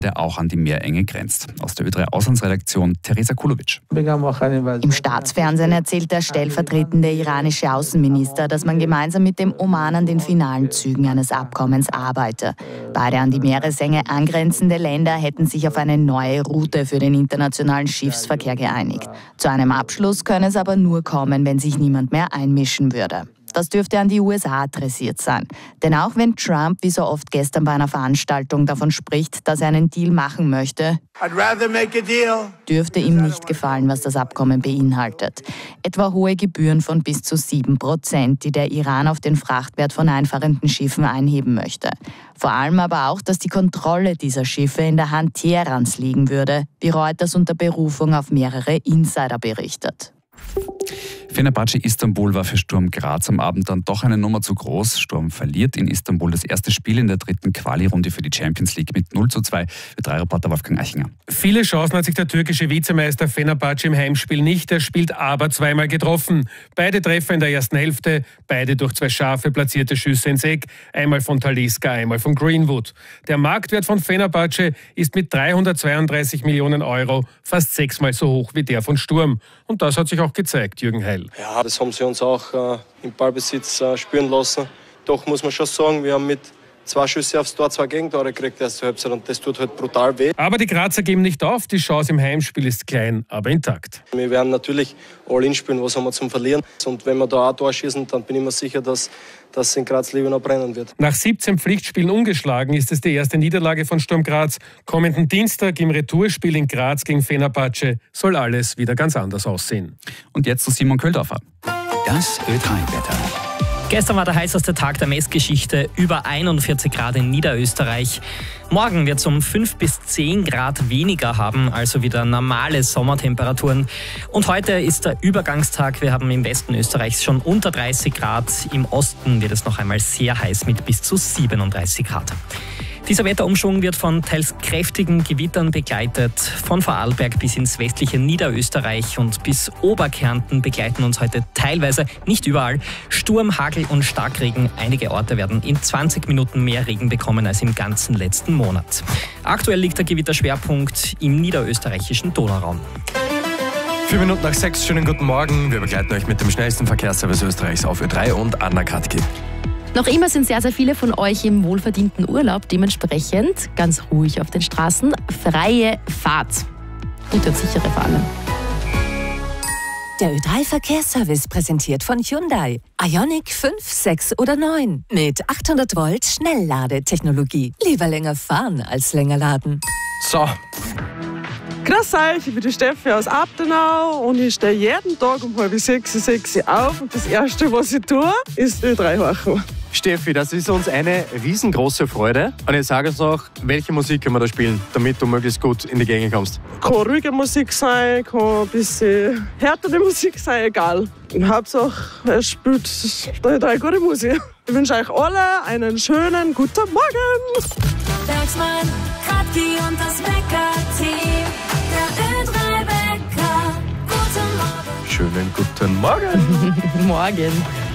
der auch an die Meerenge grenzt. Aus der Ö3-Auslandsredaktion Teresa Kulovic. Im Staatsfernsehen erzählt der stellvertretende iranische Außenminister, dass man gemeinsam mit dem Oman an den finalen Zügen eines Abkommens arbeite. Beide an die Meeresenge angrenzende Länder hätten sich auf eine neue Route für den internationalen Schiffsverkehr geeinigt. Zu einem Abschluss könne es aber nur kommen, wenn sich niemand mehr einmischen würde. Das dürfte an die USA adressiert sein. Denn auch wenn Trump, wie so oft gestern bei einer Veranstaltung, davon spricht, dass er einen Deal machen möchte, dürfte ihm nicht gefallen, was das Abkommen beinhaltet. Etwa hohe Gebühren von bis zu 7%, die der Iran auf den Frachtwert von einfahrenden Schiffen einheben möchte. Vor allem aber auch, dass die Kontrolle dieser Schiffe in der Hand Teherans liegen würde, wie Reuters unter Berufung auf mehrere Insider berichtet. Fenerbahce Istanbul war für Sturm Graz am Abend dann doch eine Nummer zu groß. Sturm verliert in Istanbul das erste Spiel in der dritten Quali-Runde für die Champions League mit 0:2. Ö3-Reporter Wolfgang Eichinger. Viele Chancen hat sich der türkische Vizemeister Fenerbahce im Heimspiel nicht. Er spielt aber zweimal getroffen. Beide Treffer in der ersten Hälfte, beide durch zwei scharfe platzierte Schüsse ins Eck. Einmal von Talisca, einmal von Greenwood. Der Marktwert von Fenerbahce ist mit 332 Millionen Euro fast sechsmal so hoch wie der von Sturm. Und das hat sich auch gezeigt, Jürgen Heil. Ja, das haben sie uns auch im Ballbesitz spüren lassen. Doch muss man schon sagen, wir haben mit 2 Schüsse aufs Tor 2 Gegentore gekriegt erste Halbzeit und das tut halt brutal weh. Aber die Grazer geben nicht auf, die Chance im Heimspiel ist klein, aber intakt. Wir werden natürlich all-in spielen, was haben wir zum Verlieren. Und wenn wir da auch ein Tor schießen, dann bin ich mir sicher, dass das in Graz Liebenau brennen wird. Nach 17 Pflichtspielen ungeschlagen ist es die erste Niederlage von Sturm Graz. Kommenden Dienstag im Retourspiel in Graz gegen Fenerbahce soll alles wieder ganz anders aussehen. Und jetzt zu Simon Köldorfer. Das Ö3-Wetter. Gestern war der heißeste Tag der Messgeschichte, über 41 Grad in Niederösterreich. Morgen wird es um 5 bis 10 Grad weniger haben, also wieder normale Sommertemperaturen. Und heute ist der Übergangstag. Wir haben im Westen Österreichs schon unter 30 Grad. Im Osten wird es noch einmal sehr heiß mit bis zu 37 Grad. Dieser Wetterumschwung wird von teils kräftigen Gewittern begleitet. Von Vorarlberg bis ins westliche Niederösterreich und bis Oberkärnten begleiten uns heute teilweise, nicht überall, Sturm, Hagel und Starkregen. Einige Orte werden in 20 Minuten mehr Regen bekommen als im ganzen letzten Monat. Aktuell liegt der Gewitterschwerpunkt im niederösterreichischen Donauraum. 4 Minuten nach 6, schönen guten Morgen. Wir begleiten euch mit dem schnellsten Verkehrsservice Österreichs auf Ö3 und Anna Kratki. Noch immer sind sehr, sehr viele von euch im wohlverdienten Urlaub. Dementsprechend ganz ruhig auf den Straßen. Freie Fahrt. Gute und sichere vor allem. Der Ö3-Verkehrsservice präsentiert von Hyundai. Ioniq 5, 6 oder 9. Mit 800 Volt Schnellladetechnologie. Lieber länger fahren als länger laden. So. Grüß euch, ich bin die Steffi aus Abtenau und ich stehe jeden Tag um 5:30, 6 auf und das Erste, was ich tue, ist Ö3 horchen. Steffi, das ist uns eine riesengroße Freude. Und jetzt sag uns noch, welche Musik können wir da spielen, damit du möglichst gut in die Gegend kommst? Kann ruhige Musik sein, kann ein bisschen härtere Musik sein, egal. Hauptsache, es spielt Ö3 gute Musik. Ich wünsche euch alle einen schönen guten Morgen. Bergsmann, Kratki und das Wecker-Team. Der Ö3-Wecker. Guten Morgen. Schönen guten Morgen. Morgen.